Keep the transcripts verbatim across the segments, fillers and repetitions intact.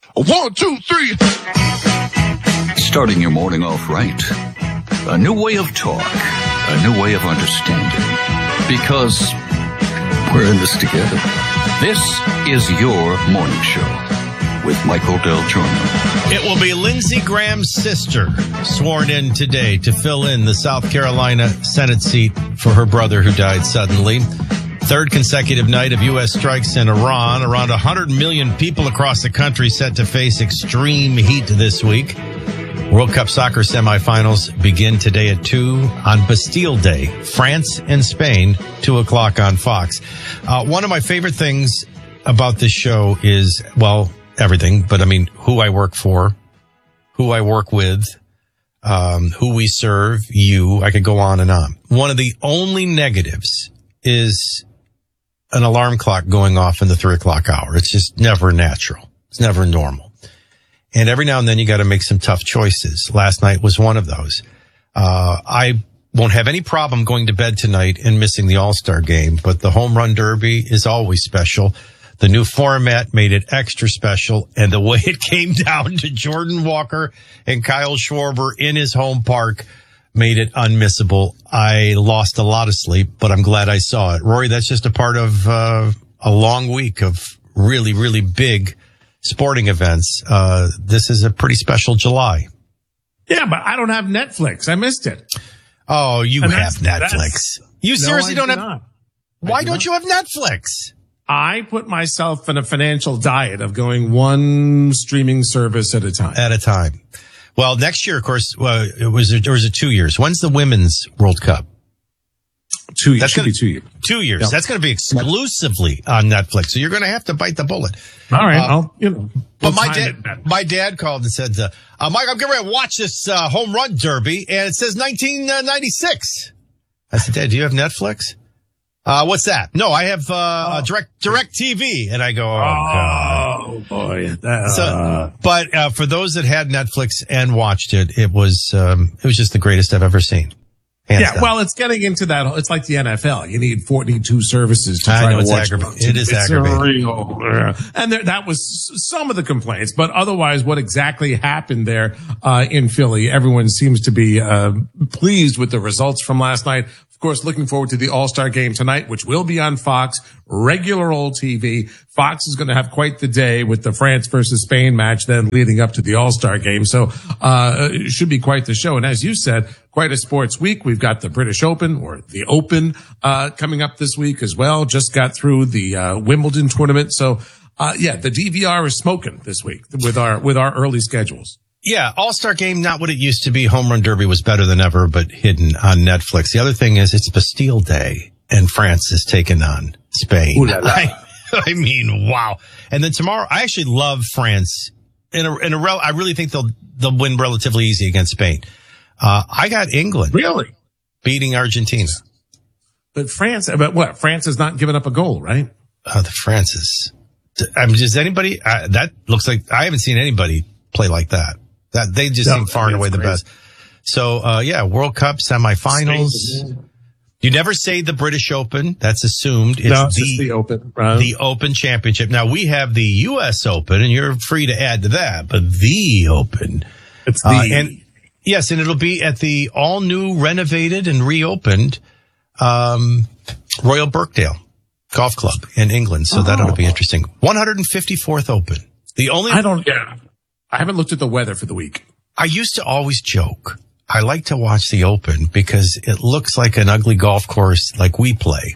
One, two, three. Starting your morning off right. A new way of talk. A new way of understanding. Because we're in this together. This is your morning show with Michael Del Giorno. It will be Lindsey Graham's sister sworn in today to fill in the South Carolina Senate seat for her brother who died suddenly. Third consecutive night of U S strikes in Iran. Around one hundred million people across the country set to face extreme heat this week. World Cup soccer semifinals begin today at two on Bastille Day. France and Spain, two o'clock on Fox. Uh, one of my favorite things about this show is, well, everything, but I mean, who I work for, who I work with, um, who we serve, you, I could go on and on. One of the only negatives is an alarm clock going off in the three o'clock hour. It's just never natural. It's never normal. And every now and then you got to make some tough choices. Last night was one of those. Uh, I won't have any problem going to bed tonight and missing the All-Star game, but the Home Run Derby is always special. The new format made it extra special, and the way it came down to Jordan Walker and Kyle Schwarber in his home park made it unmissable. I lost a lot of sleep, but I'm glad I saw it. Rory, that's just a part of uh, a long week of really, really big sporting events. Uh, this is a pretty special July. Yeah, but I don't have Netflix. I missed it. Oh, you And have that's- Netflix. that's- You seriously no, I don't do have... not. Why do don't not. you have Netflix? I put myself in a financial diet of going one streaming service at a time. At a time. Well, next year, of course, uh, it was, or was it two years? When's the Women's World Cup? Two years. That's Should gonna- be two years. Two years. Yep. That's going to be exclusively on Netflix. So you're going to have to bite the bullet. All right. Uh, I'll, you know. But we'll my time dad, it better. my dad called and said, uh, uh, Mike, I'm getting ready to watch this, uh, home run derby, and it says nineteen ninety-six. I said, Dad, do you have Netflix? Uh, what's that? No, I have, uh, Oh. a direct, direct T V. And I go, oh, God. Oh, boy. That, So, uh, but, uh, for those that had Netflix and watched it, it was, um, it was just the greatest I've ever seen. Hands yeah, down. well, it's getting into that. It's like the N F L. You need forty-two services to I try know, to it's watch. aggravating. one. It is It's aggravating. real, uh, and there, that was some of the complaints, but otherwise, what exactly happened there uh, in Philly? Everyone seems to be uh, pleased with the results from last night. Of course, looking forward to the All-Star game tonight, which will be on Fox, regular old T V. Fox is going to have quite the day with the France versus Spain match then leading up to the All-Star game. So, uh, it should be quite the show. And as you said, quite a sports week. We've got the British Open or the Open, uh, coming up this week as well. Just got through the, uh, Wimbledon tournament. So, uh, yeah, the D V R is smoking this week with our, with our early schedules. Yeah, All-Star Game, not what it used to be. Home Run Derby was better than ever, but hidden on Netflix. The other thing is it's Bastille Day, and France is taking on Spain. Ooh la la. I, I mean, wow. And then tomorrow, I actually love France. In a, in a rel, I really think they'll they'll win relatively easy against Spain. Uh, I got England Really? beating Argentina. But France, but what? France has not given up a goal, right? Uh, the France is. I mean, does anybody? Uh, that looks like I haven't seen anybody play like that. That they just No, seem far and it's away the crazy. best. So, uh, yeah, World Cup semifinals. You never say the British Open. That's assumed. It's No, it's the, just the Open. Right? the Open Championship. Now we have the U S Open, and you're free to add to that, but the Open. It's the, Uh, and yes, and it'll be at the all new, renovated and reopened, um, Royal Birkdale Golf Club in England. So that ought to be interesting. one hundred fifty-fourth Open. The only, I don't, yeah. I haven't looked at the weather for the week. I used to always joke. I like to watch the Open because it looks like an ugly golf course like we play.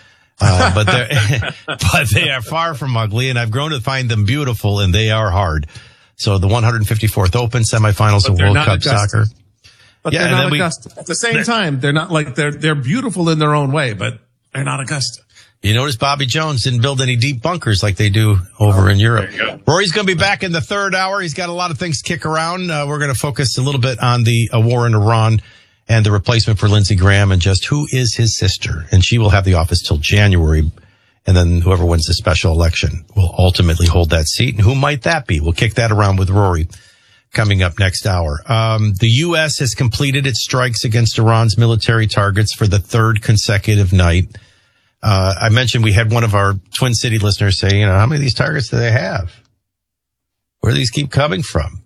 Uh, but they're, but they are far from ugly, and I've grown to find them beautiful, and they are hard. So the one hundred fifty-fourth Open semifinals But of they're World not Cup Augusta. soccer. But Yeah, they're and not then we- Augusta. At the same time, they're not like, they're, they're beautiful in their own way, but they're not Augusta. You notice Bobby Jones didn't build any deep bunkers like they do over in Europe. Rory's going to be back in the third hour. He's got a lot of things to kick around. Uh, we're going to focus a little bit on the uh, war in Iran and the replacement for Lindsey Graham and just who is his sister. And she will have the office till January. And then whoever wins the special election will ultimately hold that seat. And who might that be? We'll kick that around with Rory coming up next hour. Um, the U S has completed its strikes against Iran's military targets for the third consecutive night. Uh, I mentioned we had one of our Twin City listeners say, you know, how many of these targets do they have? Where do these keep coming from?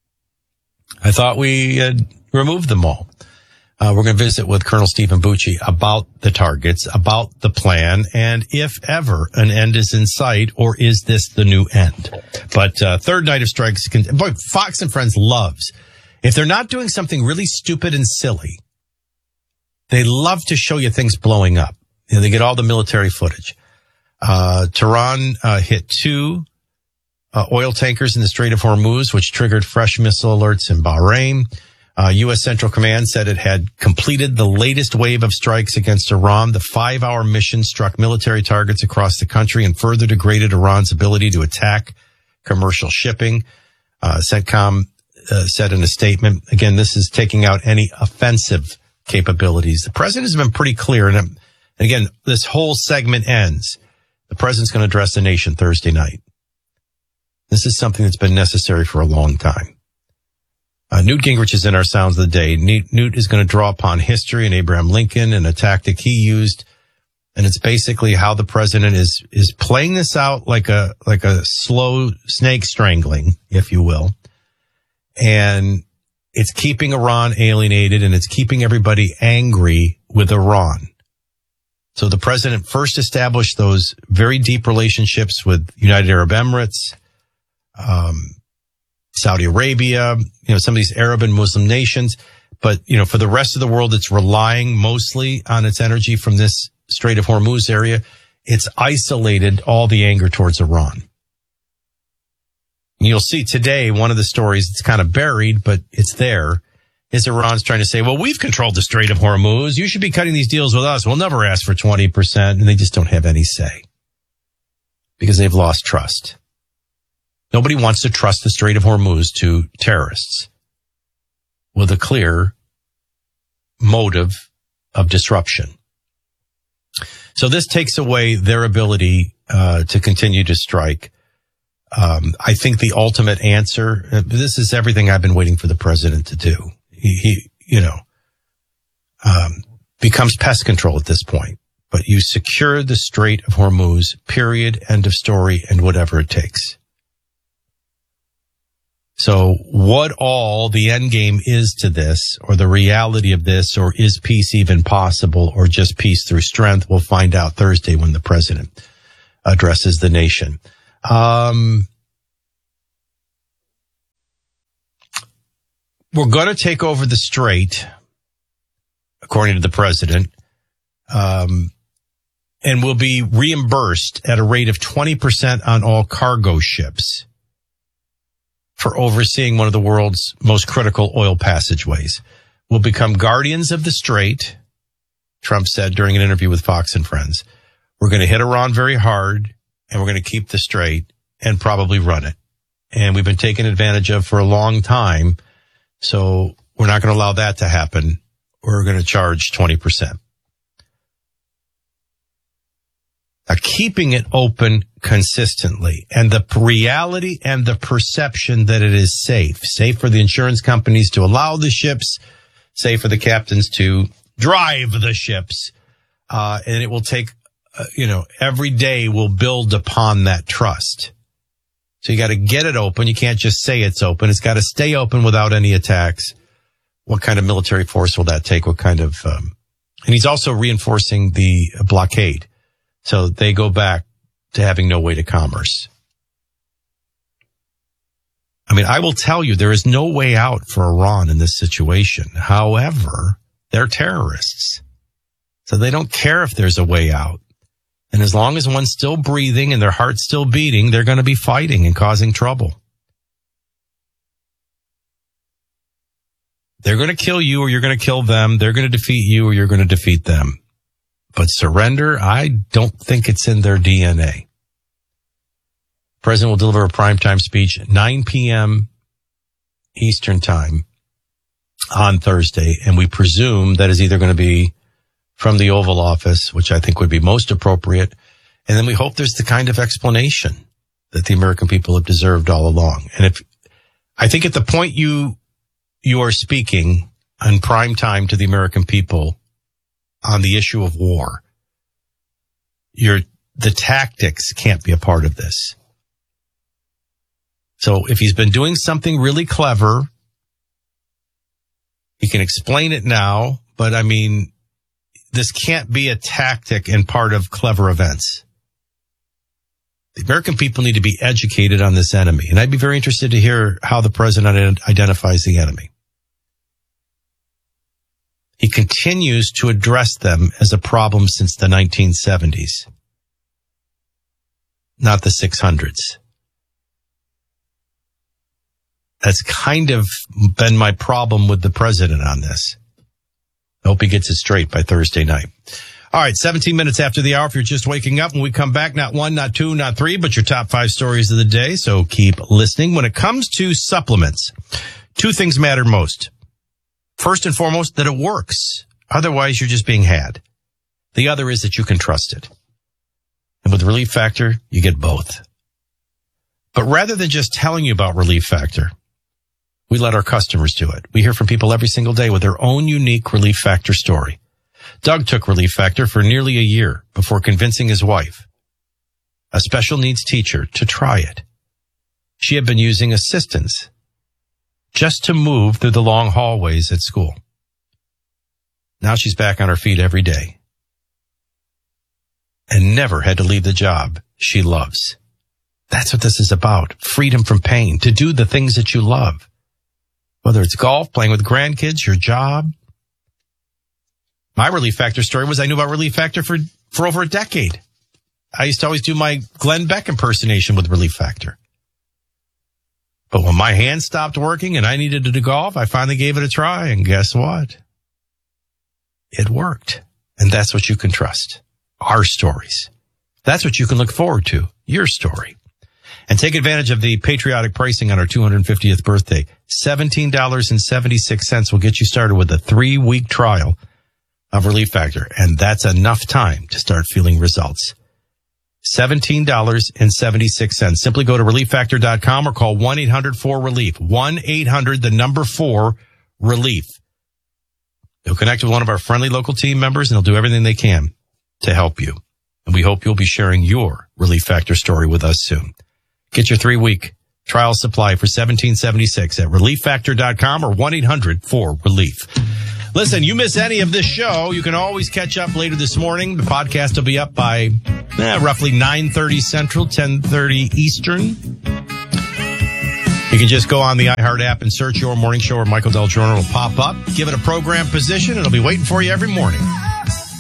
I thought we had removed them all. Uh, we're going to visit with Colonel Stephen Bucci about the targets, about the plan, and if ever an end is in sight, or is this the new end? But uh, third night of strikes, can, boy, Fox and Friends loves. If they're not doing something really stupid and silly, they love to show you things blowing up. You know, they get all the military footage. Uh, Tehran uh, hit two uh, oil tankers in the Strait of Hormuz, which triggered fresh missile alerts in Bahrain. Uh, U S Central Command said it had completed the latest wave of strikes against Iran. The five-hour mission struck military targets across the country and further degraded Iran's ability to attack commercial shipping. Uh, CENTCOM uh, said in a statement, again, this is taking out any offensive capabilities. The president has been pretty clear. And um, again, this whole segment ends. The president's going to address the nation Thursday night. This is something that's been necessary for a long time. Uh, Newt Gingrich is in our Sounds of the Day. Newt, Newt is going to draw upon history and Abraham Lincoln and a tactic he used. And it's basically how the president is, is playing this out like a, like a slow snake strangling, if you will. And it's keeping Iran alienated and it's keeping everybody angry with Iran. So the president first established those very deep relationships with United Arab Emirates, um, Saudi Arabia, you know, some of these Arab and Muslim nations. But, you know, for the rest of the world, it's relying mostly on its energy from this Strait of Hormuz area. It's isolated all the anger towards Iran. And you'll see today, one of the stories, it's kind of buried, but it's there, is Iran's trying to say, well, we've controlled the Strait of Hormuz. You should be cutting these deals with us. We'll never ask for twenty percent. And they just don't have any say because they've lost trust. Nobody wants to trust the Strait of Hormuz to terrorists with a clear motive of disruption. So this takes away their ability uh, to continue to strike. Um, I think the ultimate answer, uh, this is everything I've been waiting for the president to do. He, he you know, um, becomes pest control at this point. But you secure the Strait of Hormuz, period, end of story, and whatever it takes. So what all the end game is to this, or the reality of this, or is peace even possible, or just peace through strength, we'll find out Thursday when the president addresses the nation. Um, we're going to take over the strait, according to the president, um, and we'll be reimbursed at a rate of twenty percent on all cargo ships for overseeing one of the world's most critical oil passageways. We'll become guardians of the strait, Trump said during an interview with Fox and Friends. We're going to hit Iran very hard, and we're going to keep the strait and probably run it. And we've been taken advantage of for a long time, so we're not going to allow that to happen. We're going to charge twenty percent. Now, keeping it open consistently, and the reality and the perception that it is safe, safe for the insurance companies to allow the ships, safe for the captains to drive the ships, uh, and it will take, uh, you know, every day will build upon that trust. So you got to get it open. You can't just say it's open. It's got to stay open without any attacks. What kind of military force will that take? What kind of, um, and he's also reinforcing the blockade. So they go back to having no way to commerce. I mean, I will tell you, there is no way out for Iran in this situation. However, they're terrorists. So they don't care if there's a way out. And as long as one's still breathing and their heart's still beating, they're going to be fighting and causing trouble. They're going to kill you or you're going to kill them. They're going to defeat you or you're going to defeat them. But surrender, I don't think it's in their D N A. The president will deliver a primetime speech at nine p.m. Eastern time on Thursday, and we presume that is either going to be from the Oval Office, which I think would be most appropriate, and then we hope there's the kind of explanation that the American people have deserved all along. And if I think at the point you you are speaking on prime time to the American people on the issue of war, Your the tactics can't be a part of this. So if he's been doing something really clever, he can explain it now. But I mean, this can't be a tactic and part of clever events. The American people need to be educated on this enemy. And I'd be very interested to hear how the president identifies the enemy. He continues to address them as a problem since the nineteen seventies, not the six hundreds. That's kind of been my problem with the president on this. I hope he gets it straight by Thursday night. All right, seventeen minutes after the hour. If you're just waking up, when we come back, not one, not two, not three, but your top five stories of the day. So keep listening. When it comes to supplements, two things matter most. First and foremost, that it works. Otherwise, you're just being had. The other is that you can trust it. And with Relief Factor, you get both. But rather than just telling you about Relief Factor, we let our customers do it. We hear from people every single day with their own unique Relief Factor story. Doug took Relief Factor for nearly a year before convincing his wife, a special needs teacher, to try it. She had been using assistance just to move through the long hallways at school. Now she's back on her feet every day and never had to leave the job she loves. That's what this is about. Freedom from pain, to do the things that you love. Whether it's golf, playing with grandkids, your job. My Relief Factor story was I knew about Relief Factor for, for over a decade. I used to always do my Glenn Beck impersonation with Relief Factor. But when my hand stopped working and I needed to do golf, I finally gave it a try. And guess what? It worked. And that's what you can trust. Our stories. That's what you can look forward to. Your story. And take advantage of the patriotic pricing on our two hundred fiftieth birthday. seventeen dollars and seventy-six cents will get you started with a three-week trial of Relief Factor. And that's enough time to start feeling results. seventeen dollars and seventy-six cents. Simply go to relief factor dot com or call one eight hundred four relief. one eight hundred, the number four, relief. You'll connect with one of our friendly local team members and they'll do everything they can to help you. And we hope you'll be sharing your Relief Factor story with us soon. Get your three-week trial supply for seventeen seventy-six at relief factor dot com or one eight hundred four relief. Listen, you miss any of this show, you can always catch up later this morning. The podcast will be up by eh, roughly nine thirty Central, ten thirty Eastern. You can just go on the iHeart app and search Your Morning Show, or Michael Del Giorno will pop up. Give it a program position. It'll be waiting for you every morning.